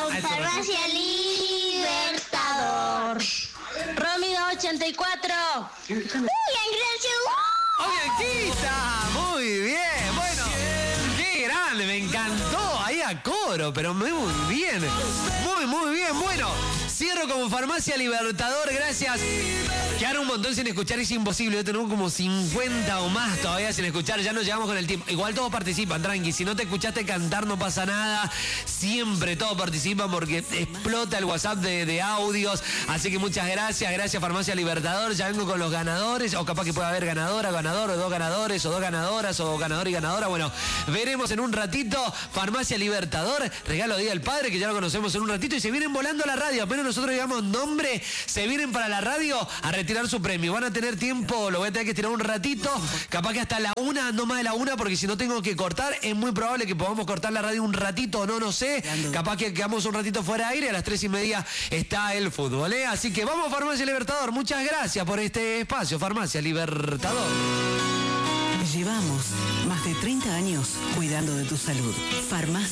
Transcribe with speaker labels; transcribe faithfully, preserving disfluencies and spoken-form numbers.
Speaker 1: Farmacia Libertador.
Speaker 2: Rómido ochenta y cuatro.
Speaker 1: ¡Uy, gracias!
Speaker 3: ¡Bianquita! Muy bien, bueno, qué grande, me encantó, ahí a coro, pero muy bien, muy, muy bien, bueno, cierro como Farmacia Libertador, gracias. Quedaron un montón sin escuchar, es imposible, yo tengo como cincuenta o más todavía sin escuchar, ya nos llegamos con el tiempo. Igual todos participan, tranqui, si no te escuchaste cantar no pasa nada, siempre todos participan porque explota el WhatsApp de, de audios, así que muchas gracias, gracias Farmacia Libertador, ya vengo con los ganadores, o capaz que pueda haber ganadora, ganador, o dos ganadores, o dos ganadoras, o ganador y ganadora, bueno, veremos en un ratito. Farmacia Libertador, regalo Día del Padre, que ya lo conocemos en un ratito, y se vienen volando a la radio, apenas nosotros digamos nombre, se vienen para la radio a retirar su premio. Van a tener tiempo, lo voy a tener que estirar un ratito, capaz que hasta la una, no más de la una, porque si no tengo que cortar, es muy probable que podamos cortar la radio un ratito, no, no sé, capaz que quedamos un ratito fuera de aire, a las tres y media está el fútbol, ¿eh? Así que vamos Farmacia Libertador, muchas gracias por este espacio, Farmacia Libertador.
Speaker 4: Llevamos más de treinta años cuidando de tu salud. Farmacia